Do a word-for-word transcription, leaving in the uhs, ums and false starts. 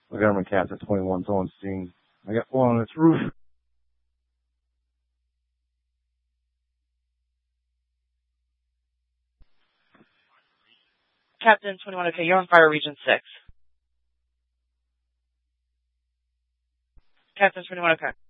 The government capped at twenty-one. It's on scene. I got one on its roof. Captain twenty-one, okay, you're on fire region six. Captain twenty-one, okay.